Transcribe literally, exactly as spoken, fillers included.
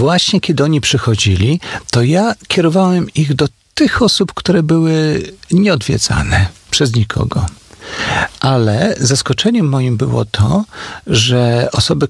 właśnie kiedy oni przychodzili, to ja kierowałem ich do tych osób, które były nieodwiedzane przez nikogo. Ale zaskoczeniem moim było to, że osoby,